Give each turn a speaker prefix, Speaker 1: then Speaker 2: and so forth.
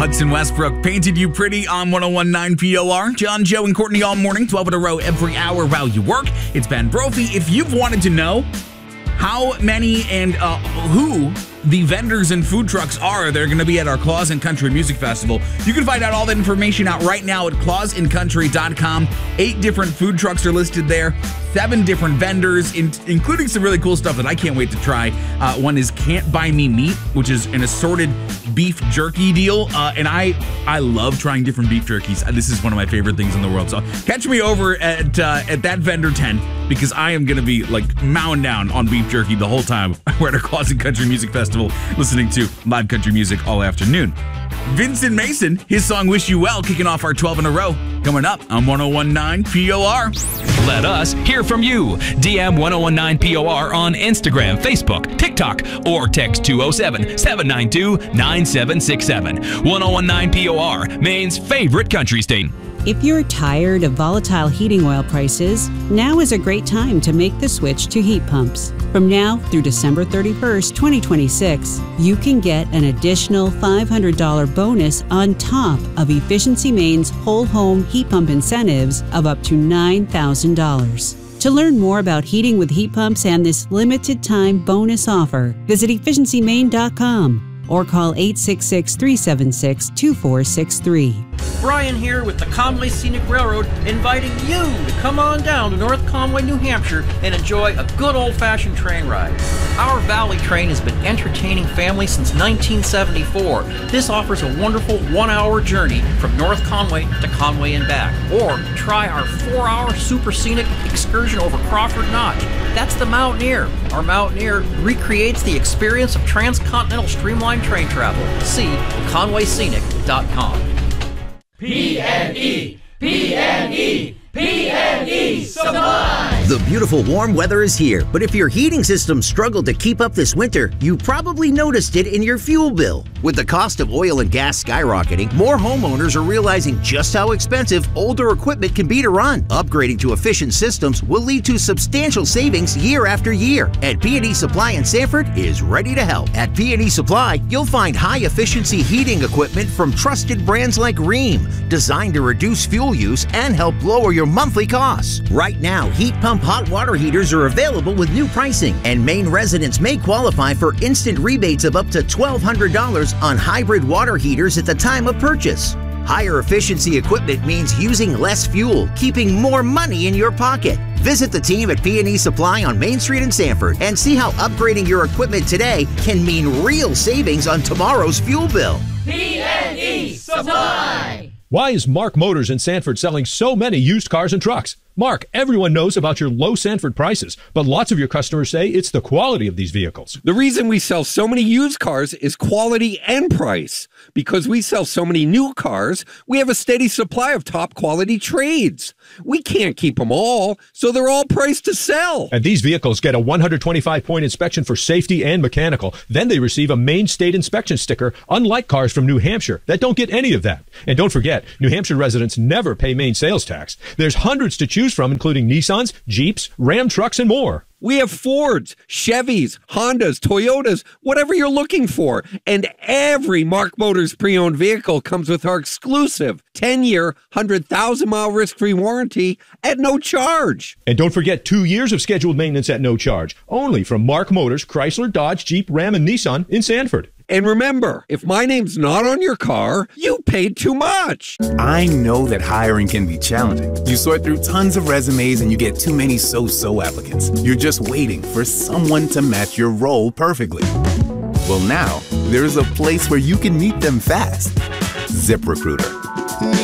Speaker 1: Hudson Westbrook painted you pretty on 101.9 POR. John, Joe, and Courtney all morning, 12 in a row every hour while you work. It's Ben Brophy. If you've wanted to know how many and who the vendors and food trucks are that are going to be at our Claus and Country Music Festival, you can find out all that information out right now at clausandcountry.com. 8 different food trucks are listed there, 7 different vendors, including some really cool stuff that I can't wait to try. One is Can't Buy Me Meat, which is an assorted beef jerky deal, and I love trying different beef jerkies. This is one of my favorite things in the world. So catch me over at that vendor tent, because I am going to be like mowing down on beef jerky the whole time we're at our Claus and Country Music Festival, listening to live country music all afternoon. Vincent Mason, his song Wish You Well, kicking off our 12 in a row, coming up on 101.9 POR.
Speaker 2: Let us hear from you. DM 101.9 POR on Instagram, Facebook, TikTok, or text 207-792-9767. 101.9 POR, Maine's favorite country station.
Speaker 3: If you're tired of volatile heating oil prices, now is a great time to make the switch to heat pumps. From now through December 31st, 2026, you can get an additional $500 bonus on top of Efficiency Maine's whole home heat pump incentives of up to $9,000. To learn more about heating with heat pumps and this limited time bonus offer, visit efficiencymaine.com or call 866-376-2463.
Speaker 4: Brian here with the Conway Scenic Railroad, inviting you to come on down to North Conway, New Hampshire and enjoy a good old-fashioned train ride. Our Valley train has been entertaining families since 1974. This offers a wonderful 1-hour journey from North Conway to Conway and back. Or try our 4-hour super scenic excursion over Crawford Notch. That's the Mountaineer. Our Mountaineer recreates the experience of transcontinental streamlined train travel. See ConwayScenic.com.
Speaker 5: PNE, PNE, PNE Supply!
Speaker 6: The beautiful warm weather is here, but if your heating system struggled to keep up this winter, you probably noticed it in your fuel bill. With the cost of oil and gas skyrocketing, more homeowners are realizing just how expensive older equipment can be to run. Upgrading to efficient systems will lead to substantial savings year after year, and P&E Supply in Sanford is ready to help. At P&E Supply, you'll find high-efficiency heating equipment from trusted brands like Rheem, designed to reduce fuel use and help lower your monthly costs. Right now, heat pump hot water heaters are available with new pricing, and Maine residents may qualify for instant rebates of up to $1,200 on hybrid water heaters at the time of purchase. Higher efficiency equipment means using less fuel, keeping more money in your pocket. Visit the team at P&E Supply on Main Street in Sanford and see how upgrading your equipment today can mean real savings on tomorrow's fuel bill.
Speaker 5: PNE Supply!
Speaker 7: Why is Mark Motors in Sanford selling so many used cars and trucks? Mark, everyone knows about your low Sanford prices, but lots of your customers say it's the quality of these vehicles.
Speaker 8: The reason we sell so many used cars is quality and price. Because we sell so many new cars, we have a steady supply of top quality trades. We can't keep them all, so they're all priced to sell.
Speaker 7: And these vehicles get a 125-point inspection for safety and mechanical. Then they receive a Maine State Inspection sticker, unlike cars from New Hampshire that don't get any of that. And don't forget, New Hampshire residents never pay Maine sales tax. There's hundreds to choose from, including Nissans, Jeeps, Ram trucks, and more.
Speaker 8: We have Fords, Chevys, Hondas, Toyotas, whatever you're looking for. And every Mark Motors pre-owned vehicle comes with our exclusive 10-year, 100,000-mile risk-free warranty at no charge.
Speaker 7: And don't forget 2 years of scheduled maintenance at no charge, only from Mark Motors, Chrysler, Dodge, Jeep, Ram, and Nissan in Sanford.
Speaker 8: And remember, if my name's not on your car, you paid too much.
Speaker 9: I know that hiring can be challenging. You sort through tons of resumes and you get too many so-so applicants. You're just waiting for someone to match your role perfectly. Well, now, there's a place where you can meet them fast. ZipRecruiter.